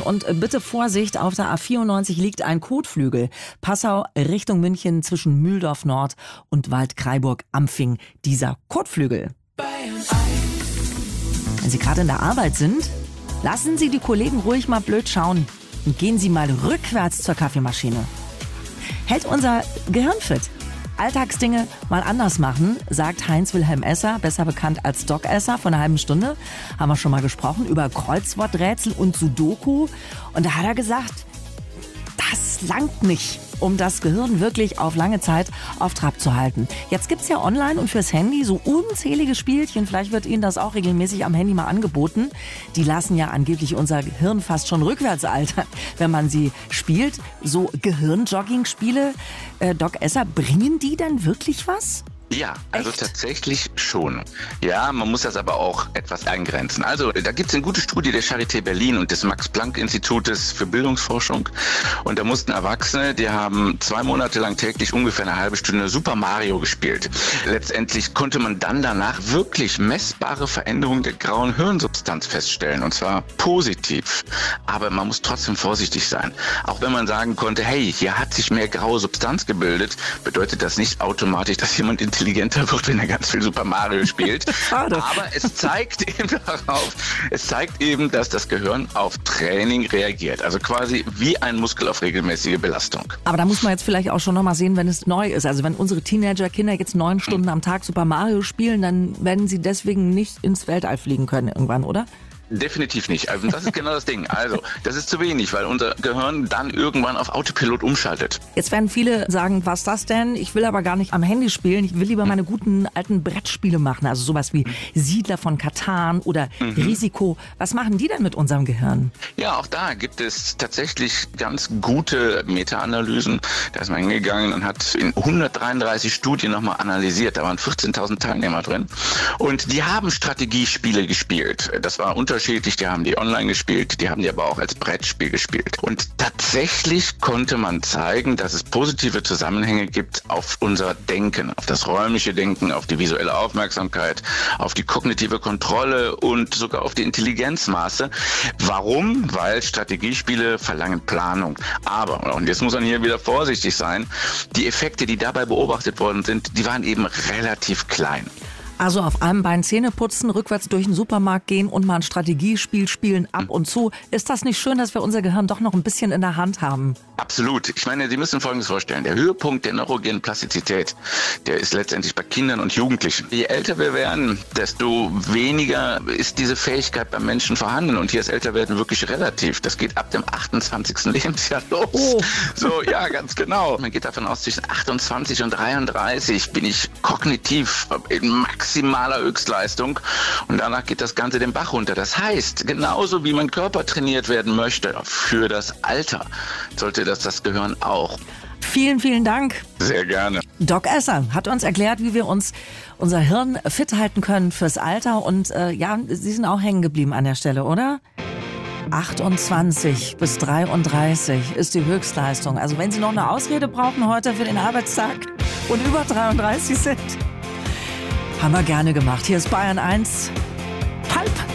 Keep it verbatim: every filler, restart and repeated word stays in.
Und bitte Vorsicht, auf der A vierundneunzig liegt ein Kotflügel. Passau Richtung München zwischen Mühldorf Nord und Waldkraiburg-Ampfing. Dieser Kotflügel. Wenn Sie gerade in der Arbeit sind, lassen Sie die Kollegen ruhig mal blöd schauen und gehen Sie mal rückwärts zur Kaffeemaschine. Hält unser Gehirn fit. Alltagsdinge mal anders machen, sagt Heinz-Wilhelm Esser, besser bekannt als Doc Esser, vor einer halben Stunde. Haben wir schon mal gesprochen über Kreuzworträtsel und Sudoku. Und da hat er gesagt, das langt nicht, um das Gehirn wirklich auf lange Zeit auf Trab zu halten. Jetzt gibt's ja online und fürs Handy so unzählige Spielchen. Vielleicht wird Ihnen das auch regelmäßig am Handy mal angeboten. Die lassen ja angeblich unser Gehirn fast schon rückwärts altern, wenn man sie spielt. So Gehirnjogging-Spiele, äh, Doc Esser, bringen die denn wirklich was? Ja, also Echt? tatsächlich schon. Ja, man muss das aber auch etwas eingrenzen. Also da gibt es eine gute Studie der Charité Berlin und des Max-Planck-Institutes für Bildungsforschung. Und da mussten Erwachsene, die haben zwei Monate lang täglich ungefähr eine halbe Stunde Super Mario gespielt. Letztendlich konnte man dann danach wirklich messbare Veränderungen der grauen Hirnsubstanz feststellen. Und zwar positiv. Aber man muss trotzdem vorsichtig sein. Auch wenn man sagen konnte, hey, hier hat sich mehr graue Substanz gebildet, bedeutet das nicht automatisch, dass jemand in intelligenter wird, wenn er ganz viel Super Mario spielt. Schade. Aber es zeigt eben darauf, es zeigt eben, dass das Gehirn auf Training reagiert. Also quasi wie ein Muskel auf regelmäßige Belastung. Aber da muss man jetzt vielleicht auch schon noch mal sehen, wenn es neu ist. Also wenn unsere Teenager-Kinder jetzt neun Stunden am Tag Super Mario spielen, dann werden sie deswegen nicht ins Weltall fliegen können irgendwann, oder? Definitiv nicht. Also das ist genau das Ding. Also, das ist zu wenig, weil unser Gehirn dann irgendwann auf Autopilot umschaltet. Jetzt werden viele sagen, was das denn? Ich will aber gar nicht am Handy spielen. Ich will lieber meine guten alten Brettspiele machen. Also sowas wie Siedler von Catan oder mhm. Risiko. Was machen die denn mit unserem Gehirn? Ja, auch da gibt es tatsächlich ganz gute Meta-Analysen. Da ist man hingegangen und hat in hundertdreiunddreißig Studien nochmal analysiert. Da waren vierzehntausend Teilnehmer drin. Und die haben Strategiespiele gespielt. Das war unter unterschiedlich, die haben die online gespielt, die haben die aber auch als Brettspiel gespielt. Und tatsächlich konnte man zeigen, dass es positive Zusammenhänge gibt auf unser Denken, auf das räumliche Denken, auf die visuelle Aufmerksamkeit, auf die kognitive Kontrolle und sogar auf die Intelligenzmaße. Warum? Weil Strategiespiele verlangen Planung. Aber, und jetzt muss man hier wieder vorsichtig sein, die Effekte, die dabei beobachtet worden sind, die waren eben relativ klein. Also auf einem Bein Zähne putzen, rückwärts durch den Supermarkt gehen und mal ein Strategiespiel spielen ab und zu. Ist das nicht schön, dass wir unser Gehirn doch noch ein bisschen in der Hand haben? Absolut. Ich meine, Sie müssen Folgendes vorstellen. Der Höhepunkt der neurogenen Plastizität, der ist letztendlich bei Kindern und Jugendlichen. Je älter wir werden, desto weniger ist diese Fähigkeit beim Menschen vorhanden. Und hier ist Älterwerden wirklich relativ. Das geht ab dem achtundzwanzigsten Lebensjahr los. Oh. So, ja, ganz genau. Man geht davon aus, zwischen achtundzwanzig und dreiunddreißig bin ich kognitiv in maximaler Höchstleistung. Und danach geht das Ganze den Bach runter. Das heißt, genauso wie mein Körper trainiert werden möchte für das Alter, sollte das das Gehirn auch. Vielen, vielen Dank. Sehr gerne. Doc Esser hat uns erklärt, wie wir uns unser Hirn fit halten können fürs Alter. Und äh, ja, Sie sind auch hängen geblieben an der Stelle, oder? achtundzwanzig bis dreiunddreißig ist die Höchstleistung. Also wenn Sie noch eine Ausrede brauchen heute für den Arbeitstag und über dreiunddreißig sind, haben wir gerne gemacht. Hier ist Bayern eins. Pulp.